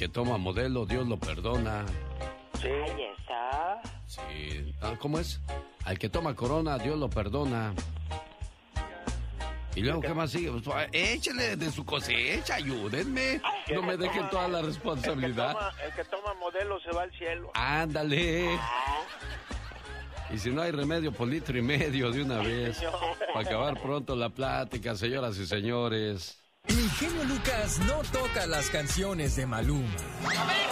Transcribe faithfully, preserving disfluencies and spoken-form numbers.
que toma modelo, Dios lo perdona. Sí. Ahí está. Sí. ¿Cómo es? Al que toma corona, Dios lo perdona. Y luego, ¿qué más sigue? Pues, échale de su cosecha, ayúdenme. No me dejen toda la responsabilidad. El que, toma, el que toma modelo se va al cielo. Ándale. Y si no hay remedio, por litro y medio de una vez. Para acabar pronto la plática, señoras y señores. El genio Lucas no toca las canciones de Maluma.